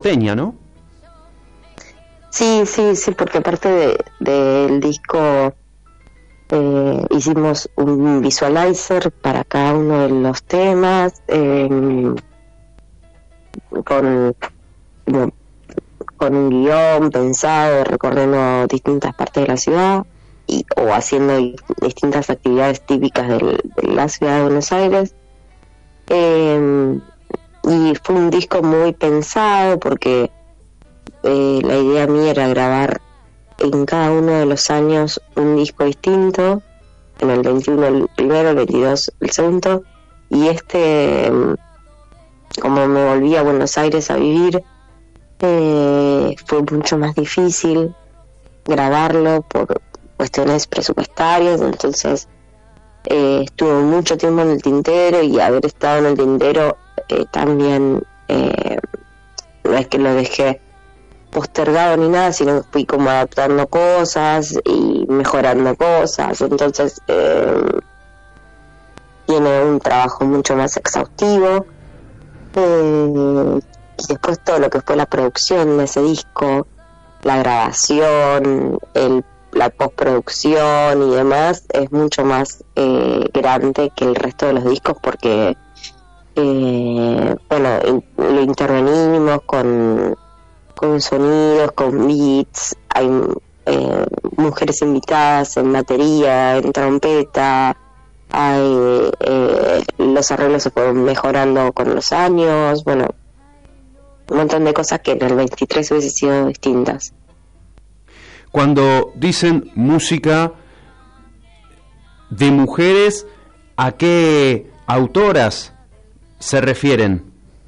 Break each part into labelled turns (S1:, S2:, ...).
S1: porteña, ¿no?
S2: Sí, porque aparte del disco hicimos un visualizer para cada uno de los temas, con un guión pensado, recorriendo distintas partes de la ciudad o haciendo distintas actividades típicas de la ciudad de Buenos Aires. Y fue un disco muy pensado porque la idea mía era grabar en cada uno de los años un disco distinto, en el 21 el primero, el 22 el segundo, y como me volví a Buenos Aires a vivir, fue mucho más difícil grabarlo por cuestiones presupuestarias. Entonces estuve mucho tiempo en el tintero, y haber estado en el tintero también no es que lo dejé postergado ni nada, sino que fui como adaptando cosas y mejorando cosas. Entonces tiene un trabajo mucho más exhaustivo, y después todo lo que fue la producción de ese disco, la grabación, la postproducción y demás, es mucho más grande que el resto de los discos, porque lo intervenimos con sonidos, con beats, hay mujeres invitadas en batería, en trompeta, hay los arreglos se fueron mejorando con los años, bueno, un montón de cosas que en el 23 hubiesen sido distintas.
S1: Cuando dicen música de mujeres, ¿a qué autoras se refieren?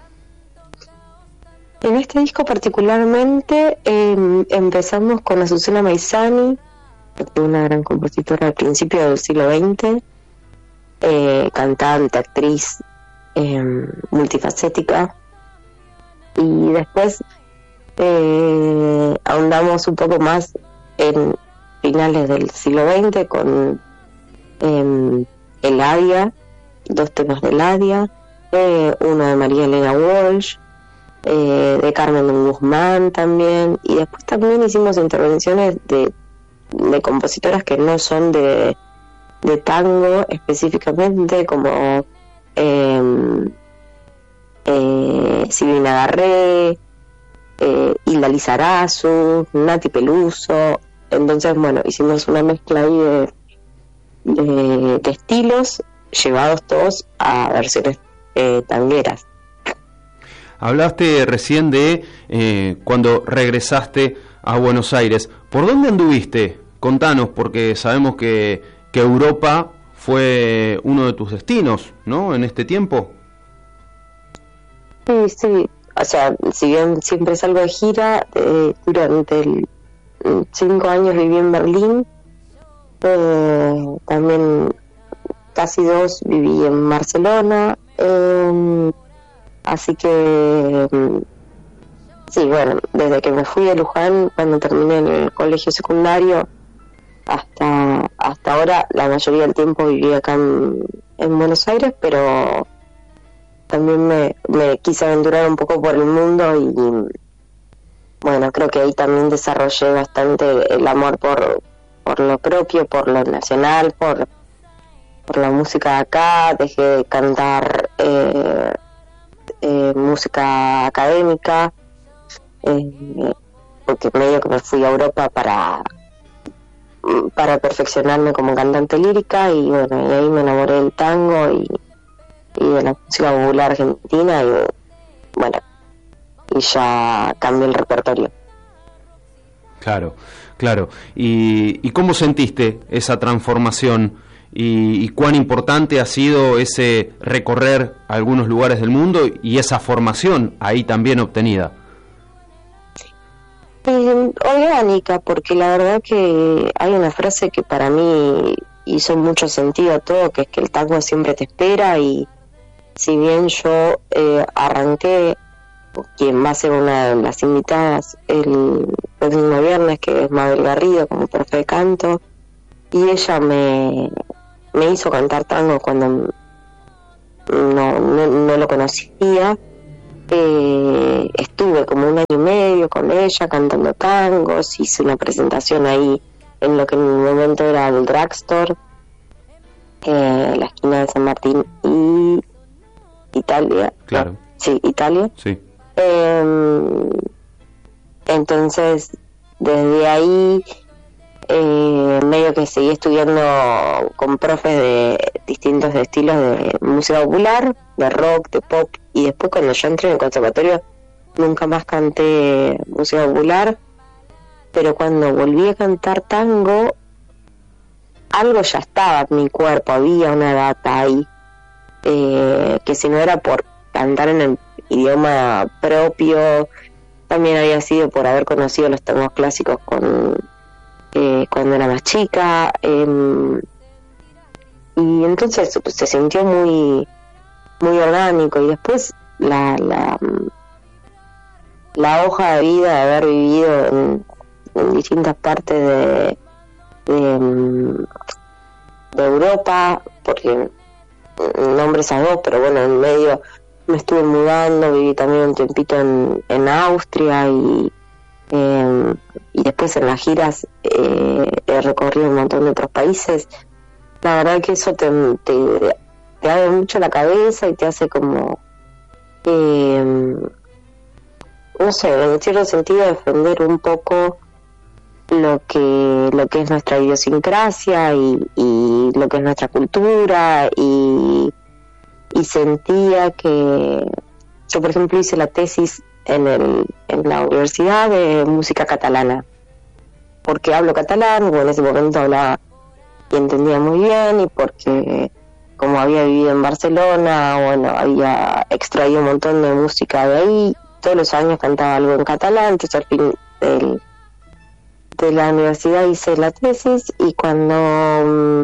S2: En este disco particularmente empezamos con Azucena Maizani, una gran compositora al principio del siglo XX, cantante, actriz, multifacética, y después ahondamos un poco más en finales del siglo XX con Eladia, 2 temas de Eladia, uno de María Elena Walsh, de Carmen Guzmán también, y después también hicimos intervenciones de compositoras que no son de tango específicamente, como Silvina Garré, Hilda Lizarazu, Nati Peluso. Entonces, bueno, hicimos una mezcla ahí de estilos, llevados todos a versiones tangueras.
S1: Hablaste recién de cuando regresaste a Buenos Aires. ¿Por dónde anduviste? Contanos, porque sabemos que Europa fue uno de tus destinos, ¿no?, en este tiempo.
S2: Sí. O sea, si bien siempre salgo de gira, durante 5 años viví en Berlín, también casi 2 viví en Barcelona, así que sí, bueno, desde que me fui de Luján, cuando terminé en el colegio secundario, hasta ahora, la mayoría del tiempo viví acá en Buenos Aires, pero también me quise aventurar un poco por el mundo, y bueno, creo que ahí también desarrollé bastante el amor por lo propio, por lo nacional, por la música de acá. Dejé de cantar música académica, porque medio que me fui a Europa para perfeccionarme como cantante lírica, y bueno, y ahí me enamoré del tango y de la música popular argentina, y bueno, y ya cambié el repertorio.
S1: Claro. ¿Y cómo sentiste esa transformación? ¿Y cuán importante ha sido ese recorrer algunos lugares del mundo y esa formación ahí también obtenida?
S2: Orgánica, porque la verdad que hay una frase que para mí hizo mucho sentido a todo, que es que el tango siempre te espera. Y si bien yo arranqué, quien va a ser una de las invitadas el próximo viernes, que es Mabel Garrido, como profe de canto, y ella me hizo cantar tango cuando no lo conocía, estuve como 1 año y medio con ella cantando tangos, hice una presentación ahí en lo que en un momento era el drugstore, la esquina de San Martín y Italia.
S1: Claro.
S2: No, sí, Italia.
S1: Sí.
S2: Entonces, desde ahí medio que seguí estudiando con profes de distintos estilos de música popular, de rock, de pop, y después cuando yo entré en el conservatorio nunca más canté música popular, pero cuando volví a cantar tango, algo ya estaba en mi cuerpo, había una data ahí, que si no era por cantar en el idioma propio, también había sido por haber conocido los tangos clásicos cuando era más chica, y entonces se sintió muy muy orgánico. Y después la hoja de vida de haber vivido en distintas partes de Europa, porque nombre esas dos, pero bueno, en medio me estuve mudando, viví también un tiempito en Austria y después en las giras he recorrido un montón de otros países. La verdad que eso te abre mucho la cabeza y te hace como no sé, en cierto sentido defender un poco lo que es nuestra idiosincrasia y lo que es nuestra cultura, y sentía que yo, por ejemplo, hice la tesis en la Universidad de Música Catalana, porque hablo catalán, o en ese momento hablaba y entendía muy bien, y porque como había vivido en Barcelona, bueno, había extraído un montón de música de ahí, todos los años cantaba algo en catalán. Entonces al fin de la universidad hice la tesis, y cuando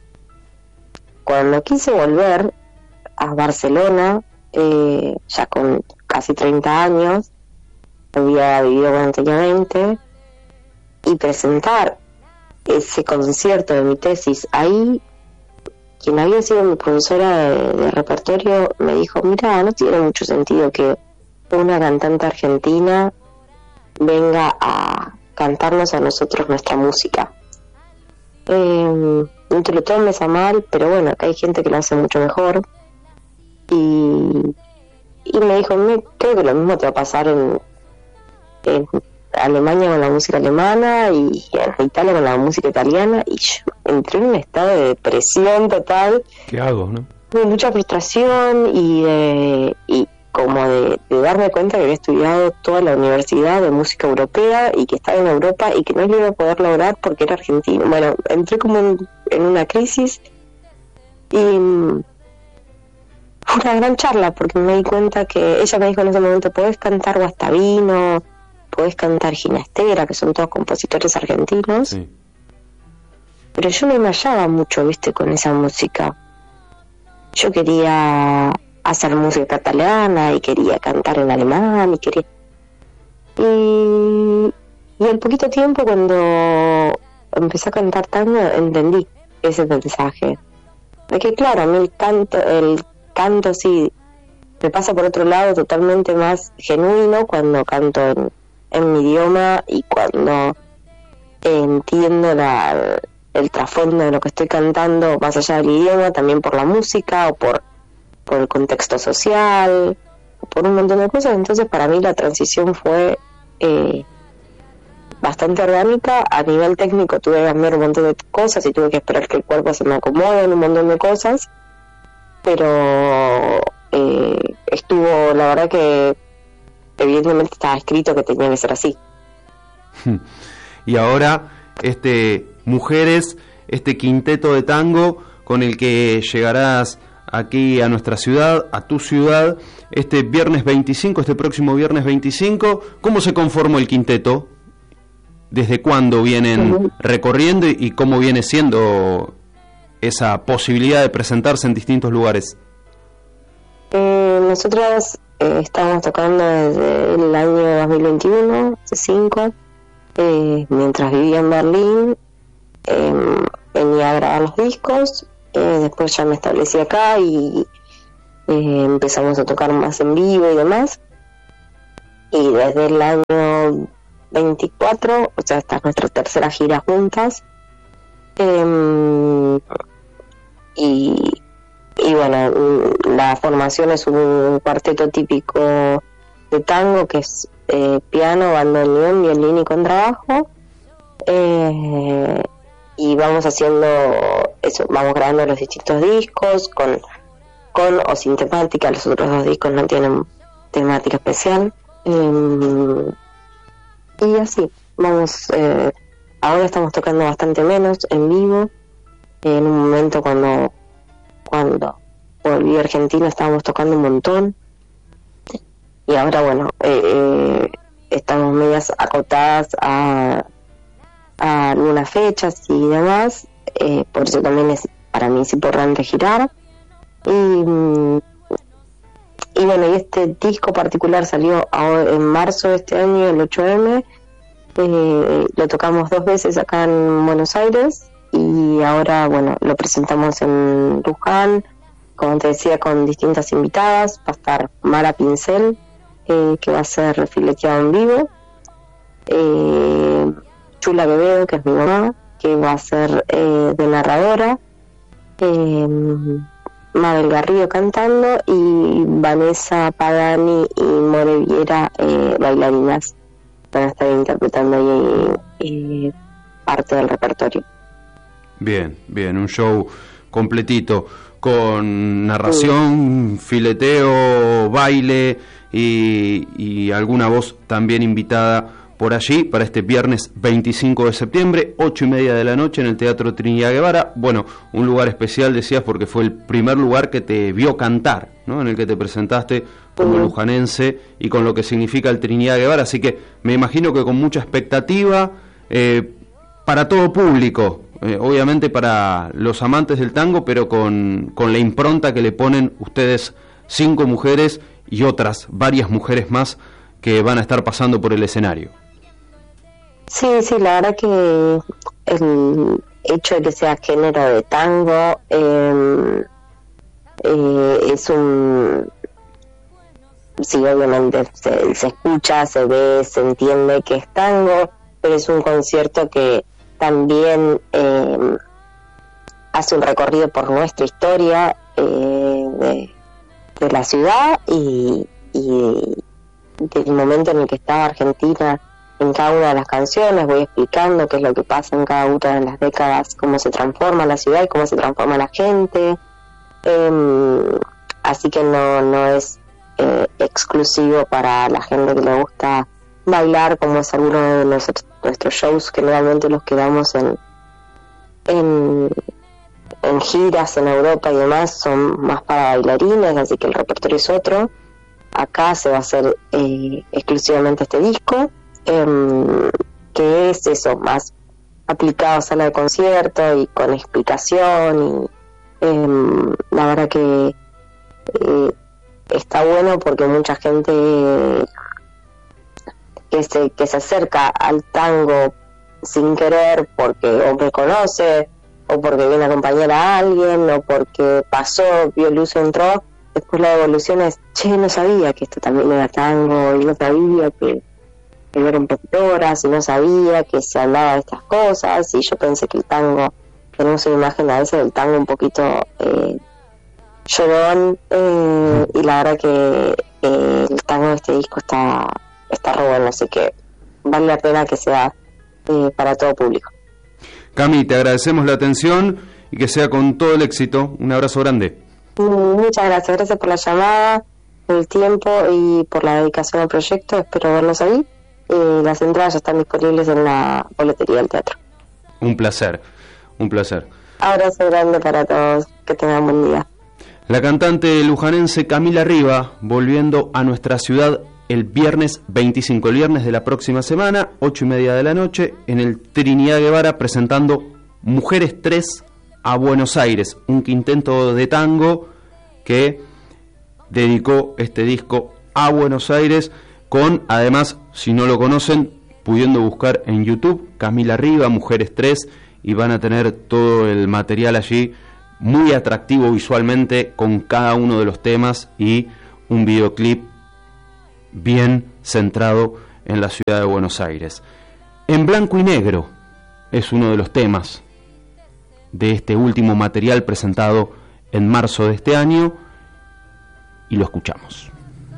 S2: quise volver a Barcelona, ya con casi 30 años, había vivido voluntariamente, y presentar ese concierto de mi tesis ahí, quien había sido mi profesora de repertorio me dijo: mira, no tiene mucho sentido que una cantante argentina venga a cantarnos a nosotros nuestra música. No te lo tomes a mal, pero bueno, acá hay gente que lo hace mucho mejor. Y me dijo: creo que lo mismo te va a pasar en Alemania con la música alemana, y en Italia con la música italiana. Y yo entré en un estado de depresión total.
S1: ¿Qué hago, no?
S2: De mucha frustración y como de darme cuenta que había estudiado toda la universidad de música europea y que estaba en Europa y que no lo iba a poder lograr porque era argentino. Bueno, entré como en una crisis, y fue una gran charla porque me di cuenta que ella me dijo en ese momento: podés cantar Guastavino, podés cantar Ginastera, que son todos compositores argentinos.
S1: Sí.
S2: Pero yo no me hallaba mucho, viste, con esa música. Yo quería hacer música catalana y quería cantar en alemán y al poquito tiempo, cuando empecé a cantar tango, entendí ese mensaje de que, claro, a mí el canto sí me pasa por otro lado totalmente más genuino cuando canto en mi idioma, y cuando entiendo el trasfondo de lo que estoy cantando más allá del idioma, también por la música o por el contexto social, por un montón de cosas. Entonces para mí la transición fue bastante orgánica. A nivel técnico tuve que cambiar un montón de cosas y tuve que esperar que el cuerpo se me acomode en un montón de cosas, pero estuvo, la verdad que evidentemente estaba escrito que tenía que ser así.
S1: Y ahora Mujeres, este quinteto de tango con el que llegarás aquí a nuestra ciudad, a tu ciudad, este próximo viernes 25. ¿Cómo se conformó el quinteto? ¿Desde cuándo vienen recorriendo y cómo viene siendo esa posibilidad de presentarse en distintos lugares?
S2: Nosotros estamos tocando desde el año 2021, hace 5, mientras vivía en Berlín. Venía a grabar los discos, después ya me establecí acá y empezamos a tocar más en vivo y demás. y desde el año 24, o sea, esta es nuestra tercera gira juntas. Y bueno, la formación es un cuarteto típico de tango, que es piano, bandoneón, violín y contrabajo. Y vamos haciendo eso, vamos grabando los distintos discos con o sin temática. Los otros 2 discos no tienen temática especial. Y así vamos. Ahora estamos tocando bastante menos en vivo. En un momento cuando volví a Argentina estábamos tocando un montón, y ahora bueno, estamos medias acotadas a algunas fechas y demás. Por eso también es para mí es importante girar. Y bueno, y este disco particular salió en marzo de este año, el 8M. Lo tocamos 2 veces acá en Buenos Aires, y ahora bueno, lo presentamos en Luján, como te decía, con distintas invitadas. Va a estar Mara Pincel, que va a ser fileteado en vivo, Chula Quevedo, que es mi mamá, que va a ser de narradora, Mabel Garrido cantando, y Vanessa Pagani y More Viera, bailarinas, van a estar interpretando ahí parte del repertorio.
S1: Bien, un show completito, con narración, fileteo, baile y alguna voz también invitada por allí para este viernes 25 de septiembre, 8:30 de la noche en el Teatro Trinidad Guevara. Bueno, un lugar especial, decías, porque fue el primer lugar que te vio cantar, ¿no? En el que te presentaste como lujanense y con lo que significa el Trinidad Guevara, así que me imagino que con mucha expectativa para todo público. Obviamente para los amantes del tango, pero con la impronta que le ponen ustedes, 5 mujeres y otras varias mujeres más que van a estar pasando por el escenario.
S2: Sí, la verdad que el hecho de que sea género de tango es un... Sí, obviamente se escucha, se ve, se entiende que es tango, pero es un concierto que también hace un recorrido por nuestra historia de la ciudad y del momento en el que estaba Argentina en cada una de las canciones. Voy explicando qué es lo que pasa en cada una de las décadas, cómo se transforma la ciudad y cómo se transforma la gente. Así que no es exclusivo para la gente que le gusta bailar, como es alguno de nuestros shows, generalmente los que damos en giras en Europa y demás son más para bailarines, así que el repertorio es otro. Acá se va a hacer exclusivamente este disco, que es eso, más aplicado a sala de concierto y con explicación, y la verdad que está bueno porque mucha gente que se acerca al tango sin querer, porque o me conoce, o porque viene a acompañar a alguien, o porque pasó, vio luz, entró, después la devolución es: che, no sabía que esto también era tango, y no sabía que eran repetidoras, y no sabía que se hablaba de estas cosas, y yo pensé que el tango, tenemos una imagen a veces del tango un poquito llorón, y la verdad que el tango de este disco está re bueno, así que vale la pena que sea para todo público.
S1: Cami, te agradecemos la atención y que sea con todo el éxito. Un abrazo grande.
S2: Muchas gracias por la llamada, por el tiempo y por la dedicación al proyecto. Espero verlos ahí. Las entradas ya están disponibles en la boletería del teatro.
S1: Un placer.
S2: Abrazo grande para todos, que tengan buen día.
S1: La cantante lujanense Camila Riva, volviendo a nuestra ciudad el viernes 25, el viernes de la próxima semana, 8:30 de la noche, en el Trinidad Guevara, presentando Mujeres 3 a Buenos Aires, un quinteto de tango que dedicó este disco a Buenos Aires, con, además, si no lo conocen, pudiendo buscar en YouTube Camila Riva, Mujeres 3, y van a tener todo el material allí, muy atractivo visualmente, con cada uno de los temas y un videoclip bien centrado en la ciudad de Buenos Aires. En blanco y negro es uno de los temas de este último material presentado en marzo de este año y lo escuchamos.